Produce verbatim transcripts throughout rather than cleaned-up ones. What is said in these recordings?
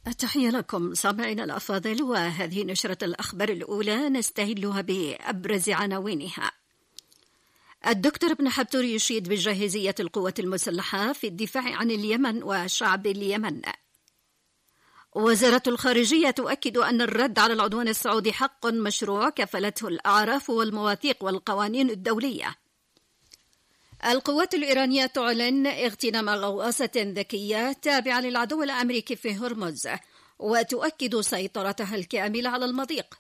التحية لكم سامعينا الأفاضل، وهذه نشرة الأخبار الأولى نستهلها بأبرز عناوينها. الدكتور ابن حبتور يشيد بجاهزية القوات المسلحة في الدفاع عن اليمن وشعب اليمن. وزارة الخارجية تؤكد أن الرد على العدوان السعودي حق مشروع كفلته الأعراف والمواثيق والقوانين الدولية. القوات الإيرانية تعلن اغتنام غواصة ذكية تابعة للعدو الأمريكي في هرمز، وتؤكد سيطرتها الكاملة على المضيق.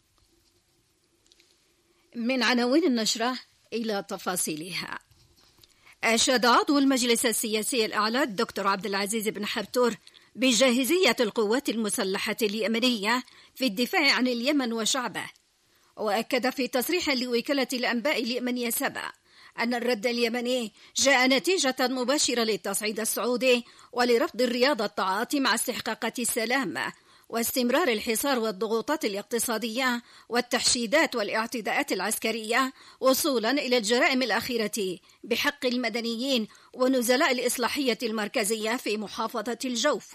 من عناوين النشرة إلى تفاصيلها. أشاد عضو المجلس السياسي الأعلى الدكتور عبد العزيز بن حبتور بجاهزية القوات المسلحة اليمنية في الدفاع عن اليمن وشعبه، وأكد في تصريح لوكالة الأنباء اليمنية سبع أن الرد اليمني جاء نتيجة مباشرة للتصعيد السعودي ولرفض الرياضة التعاطي مع استحقاقات السلام واستمرار الحصار والضغوطات الاقتصادية والتحشيدات والاعتداءات العسكرية وصولا إلى الجرائم الأخيرة بحق المدنيين ونزلاء الإصلاحية المركزية في محافظة الجوف.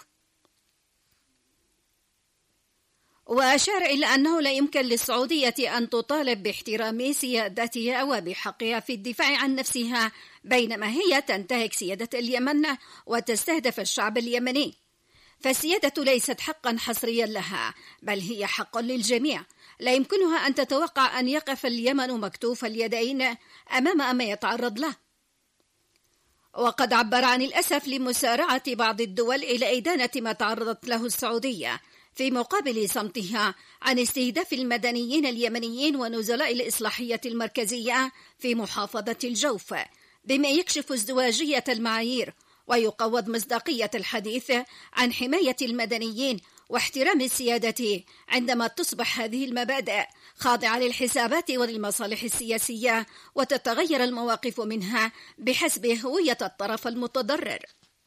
وأشار إلى أنه لا يمكن للسعودية أن تطالب باحترام سيادتها وبحقها في الدفاع عن نفسها بينما هي تنتهك سيادة اليمن وتستهدف الشعب اليمني، فالسيادة ليست حقا حصريا لها بل هي حق للجميع. لا يمكنها أن تتوقع أن يقف اليمن مكتوف اليدين أمام ما يتعرض له. وقد عبر عن الأسف لمسارعة بعض الدول إلى إدانة ما تعرضت له السعودية في مقابل صمتها عن استهداف المدنيين اليمنيين ونزلاء الإصلاحية المركزية في محافظة الجوف، بما يكشف ازدواجية المعايير ويقوض مصداقية الحديث عن حماية المدنيين واحترام السيادة عندما تصبح هذه المبادئ خاضعة للحسابات وللمصالح السياسية وتتغير المواقف منها بحسب هوية الطرف المتضرر.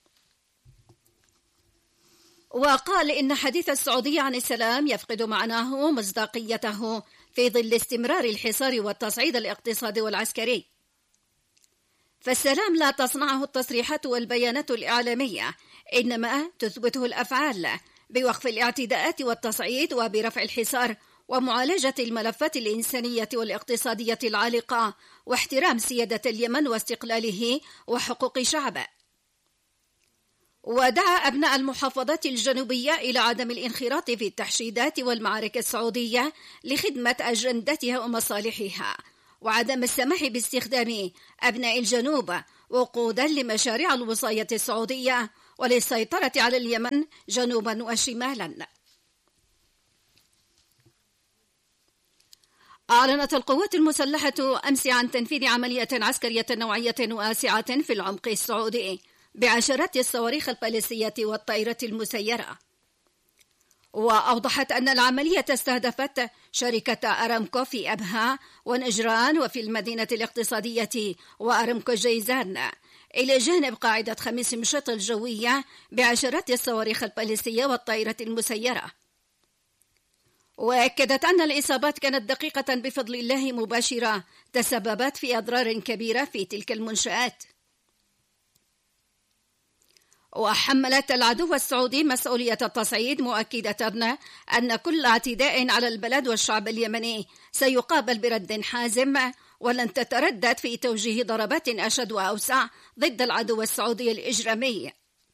وقال إن حديث السعودية عن السلام يفقد معناه مصداقيته في ظل استمرار الحصار والتصعيد الاقتصادي والعسكري، فالسلام لا تصنعه التصريحات والبيانات الإعلامية، إنما تثبته الأفعال بوقف الاعتداءات والتصعيد وبرفع الحصار ومعالجة الملفات الإنسانية والاقتصادية العالقة واحترام سيادة اليمن واستقلاله وحقوق شعبه. ودعا أبناء المحافظات الجنوبية إلى عدم الانخراط في التحشيدات والمعارك السعودية لخدمة أجندتها ومصالحها، وعدم السماح باستخدام أبناء الجنوب وقودا لمشاريع الوصاية السعودية وللسيطرة على اليمن جنوبا وشمالا. أعلنت القوات المسلحة أمس عن تنفيذ عملية عسكرية نوعية واسعة في العمق السعودي بعشرات الصواريخ الباليستية والطائرة المسيرة. وأوضحت أن العملية استهدفت شركة أرامكو في أبها ونجران وفي المدينة الاقتصادية وأرامكو جيزان، إلى جانب قاعدة خميس مشيط الجوية بعشرات الصواريخ الباليستية والطائرة المسيرة. وأكدت أن الإصابات كانت دقيقة بفضل الله مباشرة تسببت في أضرار كبيرة في تلك المنشآت. وحملت العدو السعودي مسؤولية التصعيد، مؤكدة أن كل اعتداء على البلد والشعب اليمني سيقابل برد حازم، ولن تتردد في توجيه ضربات أشد وأوسع ضد العدو السعودي الإجرامي.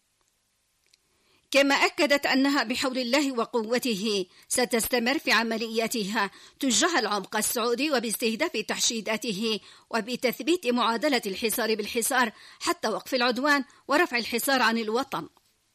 كما أكدت أنها بحول الله وقوته ستستمر في عملياتها تجاه العمق السعودي وباستهداف تحشيداته وبتثبيت معادلة الحصار بالحصار حتى وقف العدوان ورفع الحصار عن الوطن.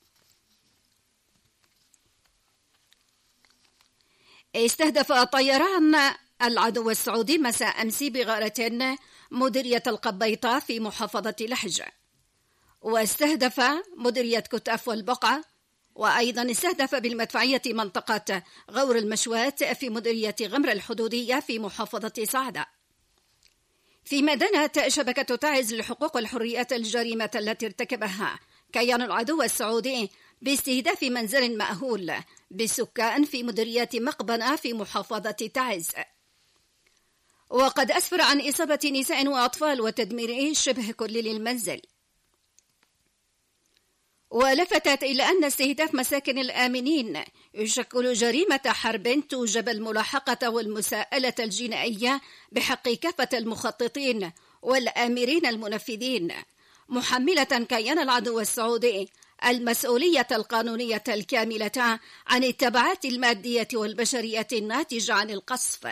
استهدف طيران العدو السعودي مساء أمس بغارة مديرية القبيطة في محافظة لحج، واستهدف مديرية كتاف والبقعة، وأيضا استهدف بالمدفعية منطقة غور المشوات في مديرية غمر الحدودية في محافظة صعدة. فيما دنت شبكة تعز للحقوق والحريات الجريمة التي ارتكبها كيان العدو السعودي باستهداف منزل مأهول بالسكان في مديرية مقبنة في محافظة تعز، وقد أسفر عن إصابة نساء وأطفال وتدمير شبه كلي للمنزل. ولفتت إلى أن استهداف مساكن الآمنين يشكل جريمة حرب توجب الملاحقة والمساءلة الجنائية بحق كافة المخططين والآمرين المنفذين، محملة كيان العدو السعودي المسؤولية القانونية الكاملة عن التبعات المادية والبشرية الناتجة عن القصف.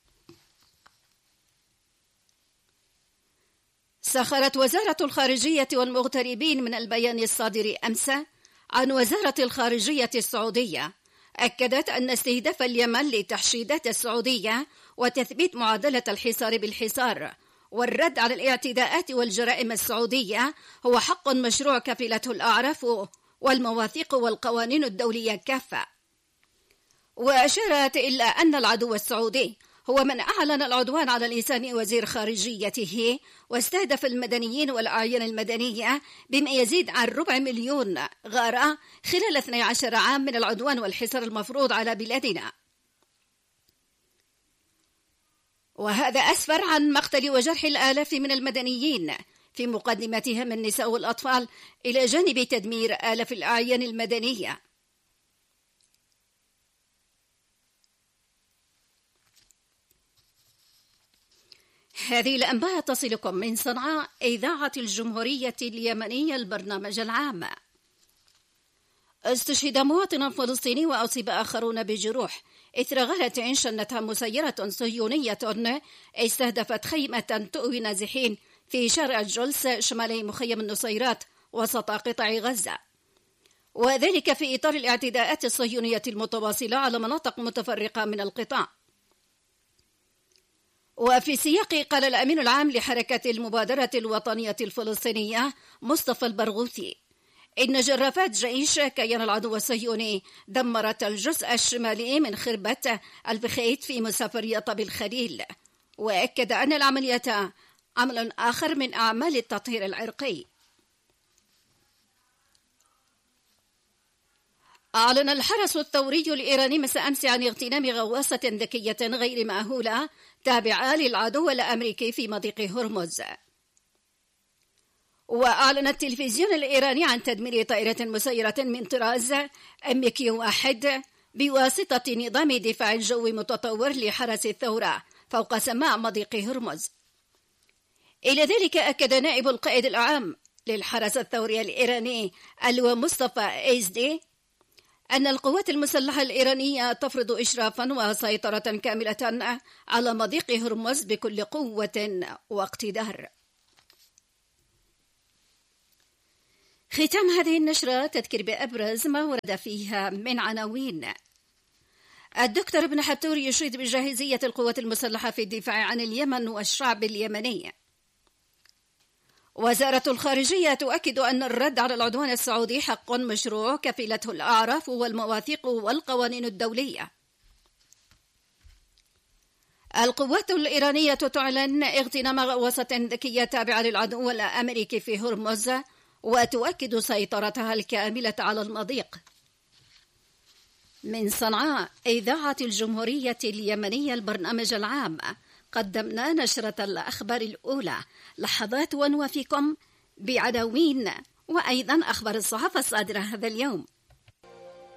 سخرت وزارة الخارجية والمغتربين من البيان الصادر أمس عن وزارة الخارجية السعودية، أكدت أن استهداف اليمن لتحشيدات السعودية وتثبيت معادلة الحصار بالحصار والرد على الاعتداءات والجرائم السعودية هو حق مشروع كفلته الأعراف والمواثيق والقوانين الدولية كافة. وأشارت إلى أن العدو السعودي هو من أعلن العدوان على لسان وزير خارجيته واستهدف المدنيين والأعيان المدنية بما يزيد عن ربع مليون غارة خلال اثني عشر عام من العدوان والحصار المفروض على بلادنا. وهذا أسفر عن مقتل وجرح الآلاف من المدنيين في مقدمتهم النساء والأطفال إلى جانب تدمير آلاف الأعيان المدنية. هذه الأنباء تصلكم من صنعاء إذاعة الجمهورية اليمنية البرنامج العام. استشهد مواطن فلسطيني وأصيب آخرون بجروح إثر غارة شنتها مسيرة صهيونية استهدفت خيمة تؤوي نازحين في شارع الجولس شمالي مخيم النصيرات وسط قطاع غزة، وذلك في إطار الاعتداءات الصهيونية المتواصلة على مناطق متفرقة من القطاع. وفي سياق قال الأمين العام لحركة المبادرة الوطنية الفلسطينية مصطفى البرغوثي إن جرافات جيش كيان العدو الصهيوني دمرت الجزء الشمالي من خربة البخيت في مسافرية بالخليل، وأكد أن العملية عمل آخر من أعمال التطهير العرقي. أعلن الحرس الثوري الإيراني مساء أمس عن اغتنام غواصة ذكية غير مأهولة تابعة للعدو الأمريكي في مضيق هرمز. وأعلن التلفزيون الإيراني عن تدمير طائرة مسيرة من طراز إم كيو واحد بواسطة نظام دفاع الجو متطور لحرس الثورة فوق سماء مضيق هرمز. إلى ذلك أكد نائب القائد الأعام للحرس الثوري الإيراني اللواء مصطفى إيزدي أن القوات المسلحة الإيرانية تفرض إشرافا وسيطرة كاملة على مضيق هرمز بكل قوة واقتدار. ختام هذه النشرة تذكر بأبرز ما ورد فيها من عناوين. الدكتور ابن حتور يشيد بجاهزية القوات المسلحة في الدفاع عن اليمن والشعب اليمني. وزارة الخارجية تؤكد أن الرد على العدوان السعودي حق مشروع كفلته الأعراف والمواثيق والقوانين الدولية. القوات الإيرانية تعلن اغتنام غواصة ذكية تابعة للعدو الأمريكي في هرمز وتؤكد سيطرتها الكاملة على المضيق. من صنعاء إذاعة الجمهورية اليمنية البرنامج العام قدمنا نشرة الأخبار الأولى. لحظات ونوافيكم بعناوين وأيضا أخبار الصحافة الصادرة هذا اليوم.